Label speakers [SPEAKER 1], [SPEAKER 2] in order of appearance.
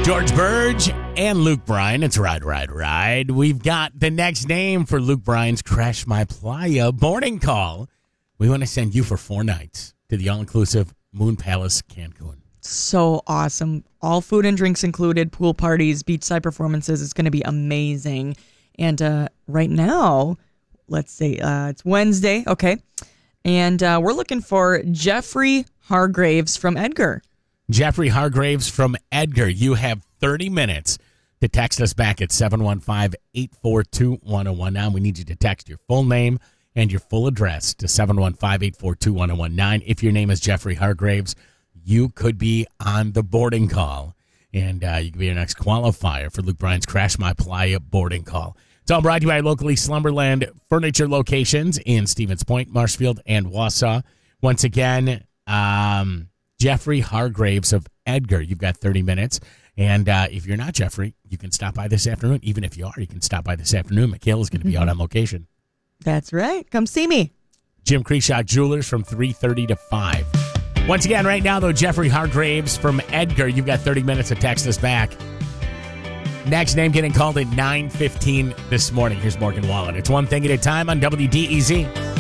[SPEAKER 1] George Burge and Luke Bryan. It's Ride. We've got the next name for Luke Bryan's Crash My Playa boarding call. We want to send you for 4 nights to the all-inclusive Moon Palace Cancun.
[SPEAKER 2] So awesome. All food and drinks included, pool parties, beachside performances. It's going to be amazing. And right now, let's see, it's Wednesday, okay? And we're looking for Jeffrey Hargraves from Edgar.
[SPEAKER 1] Jeffrey Hargraves from Edgar. You have 30 minutes to text us back at 715-842-1019. Now we need you to text your full name and your full address to 715-842-1019. If your name is Jeffrey Hargraves, you could be on the boarding call. And you could be your next qualifier for Luke Bryan's Crash My Playa boarding call. It's all brought to you by locally Slumberland Furniture locations in Stevens Point, Marshfield, and Wausau. Once again, Jeffrey Hargraves of Edgar. You've got 30 minutes. And if you're not Jeffrey, you can stop by this afternoon. Even if you are, you can stop by this afternoon. Mikhail is going to be out on location.
[SPEAKER 2] That's right. Come see me.
[SPEAKER 1] Jim Kreshock Jewelers from 3:30 to 5. Once again, right now, though, Jeffrey Hargraves from Edgar. You've got 30 minutes to text us back. Next name getting called at 9:15 this morning. Here's Morgan Wallen. It's one thing at a time on WDEZ.